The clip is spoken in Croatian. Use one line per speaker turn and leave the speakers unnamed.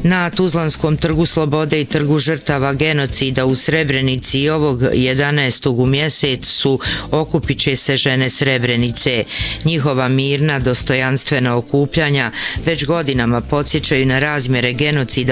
Na Tuzlanskom trgu slobode i trgu žrtava genocida u Srebrenici i ovog 11. u mjesecu okupit će se žene Srebrenice. Njihova mirna, dostojanstvena okupljanja već godinama podsjećaju na razmjere genocida